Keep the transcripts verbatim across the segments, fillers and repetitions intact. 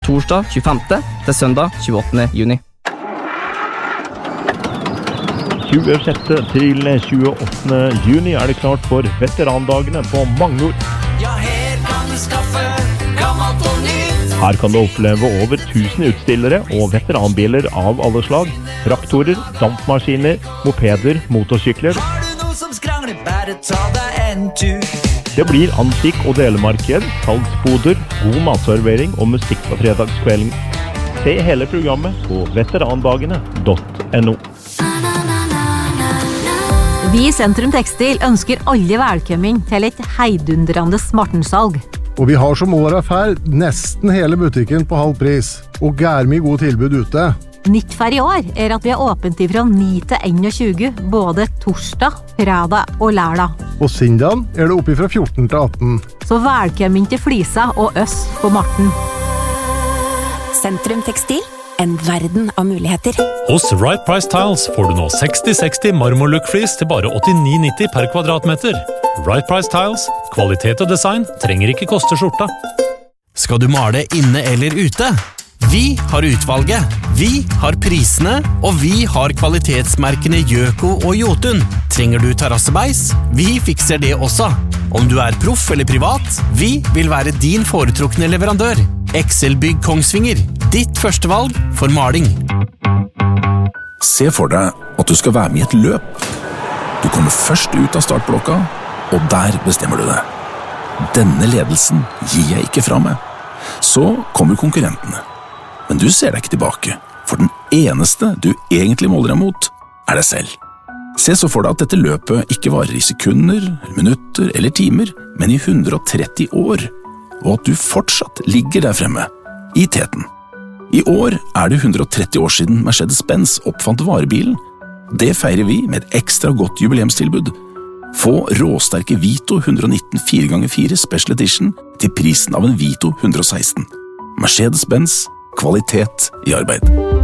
torsdag tjuefemte til søndag tjueåttende juni. tjuesjette til tjueåttende juni er det klart for veterandagene på Magnor. Ja, her kan du skaffe gammelt og nytt. Her kan du oppleve over tusen utstillere og veteranbiler av alle slag. Traktorer, dampmaskiner, mopeder, motorsykler. Har du noe som skrangler, bare ta deg en tur. Det blir antikk- og delemarked, salgsboder, god matservering og musikk på fredagskvelden. Se hele programmet på veterandagene punktum no. Vi i Sentrum Tekstil ønsker alle velkommen til et heidundrende smartensalg. Og vi har som året før nesten hele butikken på halv pris, og gærmig god tilbud ute. Nytt for i år er at vi er åpent fra ni til tjueen, både torsdag, fredag og lørdag. Og søndagen er det oppe fra fjorten til atten. Så velkommen til Flisa og oss på Marten. Sentrum Tekstil, en verden av muligheter. Hos Right Price Tiles får du nå seksti seksti marmorlook-flis til bare åttini nitti per kvadratmeter. Right Price Tiles, kvalitet og design trenger ikke koste skjorta. Skal du male inne eller ute? Vi har utvalget, vi har prisene, og vi har kvalitetsmerkene Gjøko og Jotun. Trenger du terrassebeis? Vi fikser det også. Om du er proff eller privat, vi vil være din foretrukne leverandør. Excel-bygg Kongsvinger, ditt førstevalg for maling. Se for deg at du skal være med i et løp. Du kommer først ut av startblokka, og der bestemmer du deg. Denne ledelsen gir jeg ikke fra meg. Så kommer konkurrentene. Men du ser deg ikke tilbake, for den eneste du egentlig måler deg mot, er deg selv. Se så for deg at dette løpet ikke varer i sekunder, minutter eller timer, men i hundre og tretti år, og at du fortsatt ligger der fremme, i teten. I år er det hundre og tretti år siden Mercedes-Benz oppfant varebilen. Det feirer vi med et ekstra godt jubileumstilbud. Få råsterke Vito hundre og nitten fire ganger fire Special Edition til prisen av en Vito hundre og seksten. Mercedes-Benz, kvalitet i arbeid.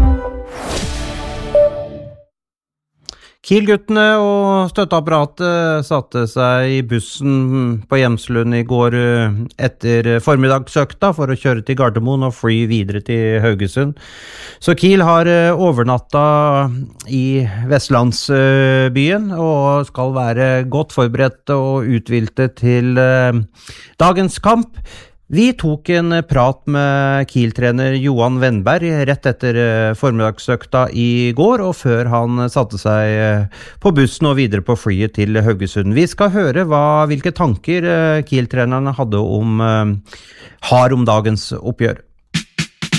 Kiel-guttene og støtteapparatet satte seg i bussen på Hjemslund i går etter formiddagsøkta for å kjøre til Gardermoen og fly videre til Haugesund. Så Kiel har overnatta i Vestlandsbyen og skal være godt forberedt og uthvilte til dagens kamp. Vi tok en prat med Kiel-trener Johan Wennberg rett etter formiddagsøkta i går, og før han satte seg på bussen og videre på flyet til Haugesund. Vi skal høre hva, hvilke tanker Kiel-trenerne hadde om, har om dagens oppgjør.